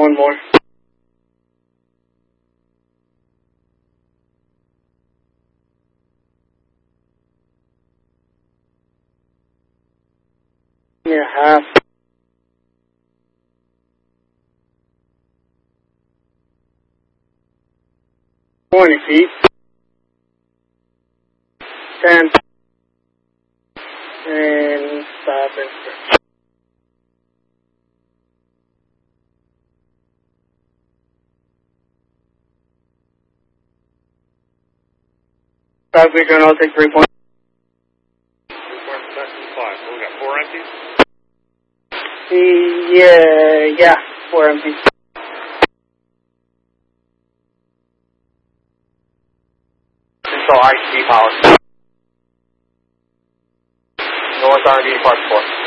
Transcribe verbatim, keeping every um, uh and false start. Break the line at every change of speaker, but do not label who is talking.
one more. Yeah, half. twenty feet. ten. And stop and stretch. Stop, we can all take three points.
Five. So we got four empties?
Yeah, yeah, four empties.
Control I C P policy. North R and D Park four.